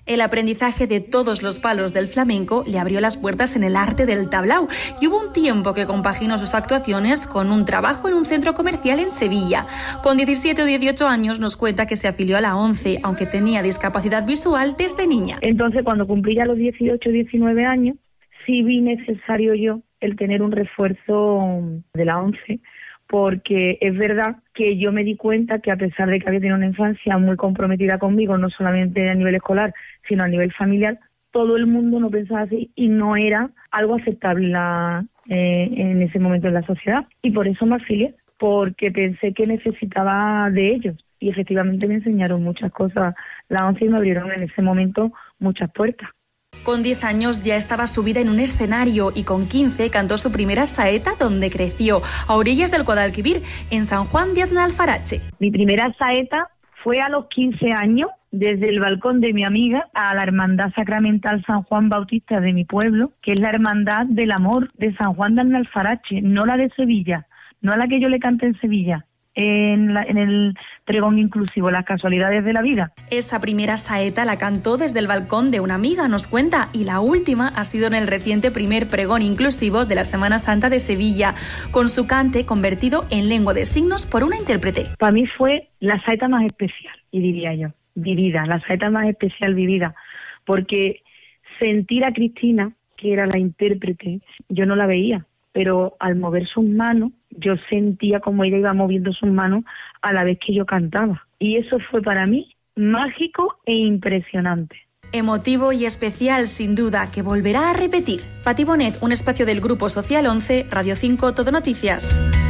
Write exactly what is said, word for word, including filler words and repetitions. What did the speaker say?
El aprendizaje de todos los palos del flamenco le abrió las puertas en el arte del tablao y hubo un tiempo que compaginó sus actuaciones con un trabajo en un centro comercial en Sevilla. Con diecisiete o dieciocho años nos cuenta que se afilió a la ONCE, aunque tenía discapacidad visual desde niña. Entonces, cuando cumplí ya los dieciocho o diecinueve años, sí vi necesario yo el tener un refuerzo de la ONCE, porque es verdad que yo me di cuenta que a pesar de que había tenido una infancia muy comprometida conmigo, no solamente a nivel escolar, sino a nivel familiar, todo el mundo no pensaba así y no era algo aceptable la, eh, en ese momento en la sociedad. Y por eso me afilié, porque pensé que necesitaba de ellos. Y efectivamente me enseñaron muchas cosas. La ONCE me abrieron en ese momento muchas puertas. Con diez años ya estaba subida en un escenario y con quince cantó su primera saeta donde creció, a orillas del Guadalquivir, en San Juan de Alfarache. Mi primera saeta fue a los quince años, desde el balcón de mi amiga a la Hermandad Sacramental San Juan Bautista de mi pueblo, que es la Hermandad del Amor de San Juan de Alfarache, no la de Sevilla, no la que yo le canté en Sevilla. En, la, en el pregón inclusivo, las casualidades de la vida. Esa primera saeta la cantó desde el balcón de una amiga, nos cuenta, y la última ha sido en el reciente primer pregón inclusivo de la Semana Santa de Sevilla, con su cante convertido en lengua de signos por una intérprete. Para mí fue la saeta más especial, y diría yo, vivida, la saeta más especial vivida, porque sentir a Cristina, que era la intérprete, yo no la veía, pero al mover sus manos, yo sentía como ella iba moviendo sus manos a la vez que yo cantaba. Y eso fue para mí mágico e impresionante. Emotivo y especial, sin duda, que volverá a repetir. Pati Bonet, un espacio del Grupo Social once, Radio cinco, Todo Noticias.